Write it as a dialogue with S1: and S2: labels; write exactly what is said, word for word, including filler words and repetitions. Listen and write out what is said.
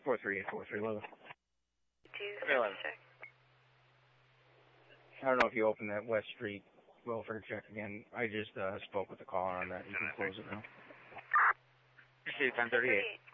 S1: four three eight four three eleven.
S2: Two, eleven.
S1: I don't know if you opened that West Street welfare check again. I just uh, spoke with the caller on that. You can close it now.
S2: ten thirty-eight.